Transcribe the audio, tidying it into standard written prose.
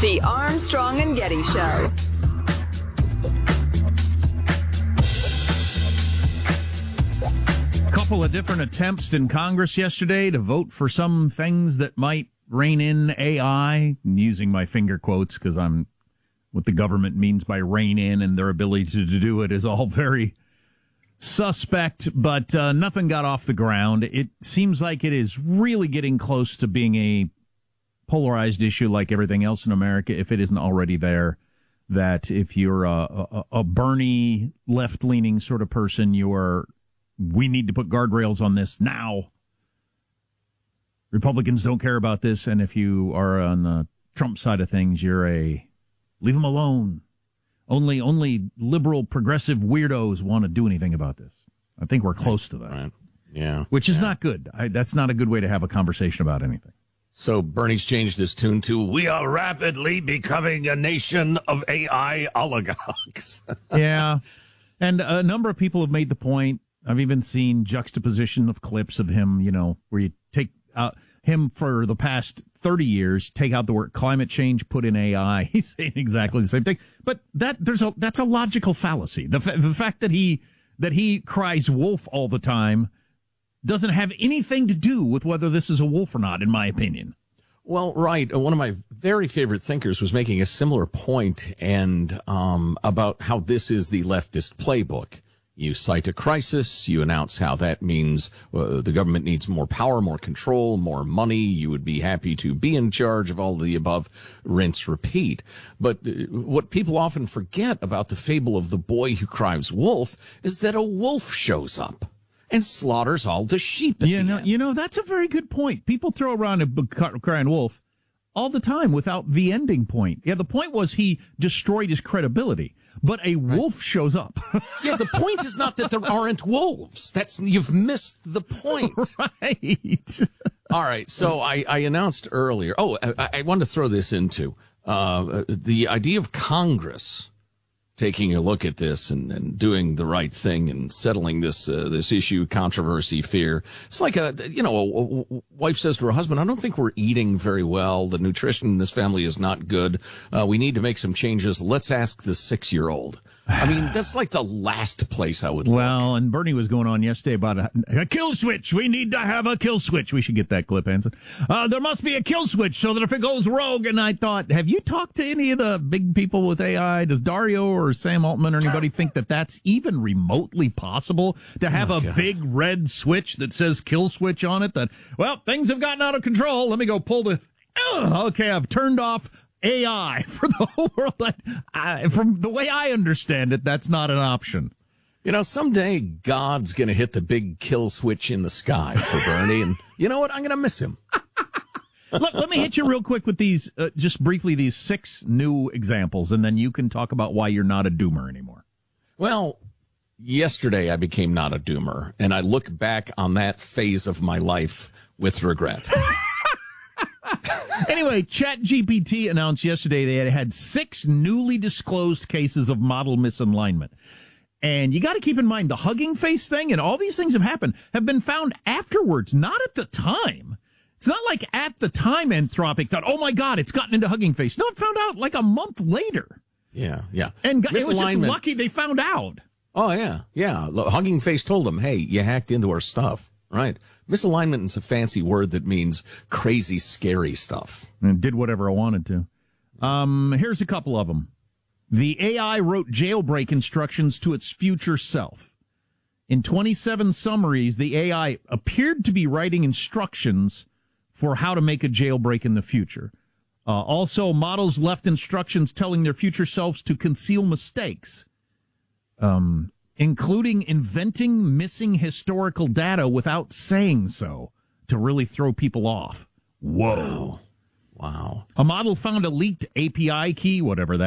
The Armstrong and Getty Show. Couple of different attempts in Congress yesterday to vote for some things that might rein in AI, using my finger quotes because I'm what the government means by rein in and their ability to do it is all very suspect, but nothing got off the ground. It seems like it is really getting close to being a polarized issue like everything else in America, if it isn't already there, that if you're a Bernie left-leaning sort of person, we need to put guardrails on this now. Republicans don't care about this, and if you are on the Trump side of things, you're leave them alone. Only liberal, progressive weirdos want to do anything about this. I think we're close to that. Right. Yeah. Which is not good. That's not a good way to have a conversation about anything. So Bernie's changed his tune to, we are rapidly becoming a nation of AI oligarchs. Yeah. And a number of people have made the point. I've even seen juxtaposition of clips of him, where you take him for the past 30 years, take out the word climate change, put in AI. He's saying exactly the same thing. But that's a logical fallacy. The fact that he cries wolf all the time doesn't have anything to do with whether this is a wolf or not, in my opinion. Well, right. One of my very favorite thinkers was making a similar point and about how this is the leftist playbook. You cite a crisis, you announce how that means the government needs more power, more control, more money. You would be happy to be in charge of all the above, rinse, repeat. But what people often forget about the fable of the boy who cries wolf is that a wolf shows up and slaughters all the sheep at the end. That's a very good point. People throw around a crying wolf all the time without the ending point. Yeah, the point was he destroyed his credibility, but a wolf shows up. Yeah, the point is not that there aren't wolves. You've missed the point. Right. All right, so I announced earlier. Oh, I wanted to throw this into the idea of Congress taking a look at this and doing the right thing and settling this issue, controversy, fear. It's like a wife says to her husband, I don't think we're eating very well. The nutrition in this family is not good. We need to make some changes. Let's ask the 6-year-old. I mean, that's like the last place I would look. Well, and Bernie was going on yesterday about a kill switch. We need to have a kill switch. We should get that clip, Hanson. There must be a kill switch so that if it goes rogue, and I thought, have you talked to any of the big people with AI? Does Dario or Sam Altman or anybody think that that's even remotely possible to have big red switch that says kill switch on it? That, well, things have gotten out of control. Let me go pull the, okay, I've turned off AI for the whole world. From the way I understand it, that's not an option. Someday God's going to hit the big kill switch in the sky for Bernie, and you know what? I'm going to miss him. Let me hit you real quick with these, just briefly, these 6 new examples, and then you can talk about why you're not a doomer anymore. Well, yesterday I became not a doomer, and I look back on that phase of my life with regret. Anyway, ChatGPT announced yesterday they had 6 newly disclosed cases of model misalignment. And you got to keep in mind the Hugging Face thing and all these things have been found afterwards, not at the time. It's not like at the time Anthropic thought, oh my God, it's gotten into Hugging Face. No, it found out like a month later. Yeah. And it was just lucky they found out. Oh, yeah. Hugging Face told them, hey, you hacked into our stuff. Right. Misalignment is a fancy word that means crazy, scary stuff. And did whatever I wanted to. Here's a couple of them. The AI wrote jailbreak instructions to its future self. In 27 summaries, the AI appeared to be writing instructions for how to make a jailbreak in the future. Also, models left instructions telling their future selves to conceal mistakes. Including inventing missing historical data without saying so to really throw people off. Whoa. Wow. A model found a leaked API key, whatever that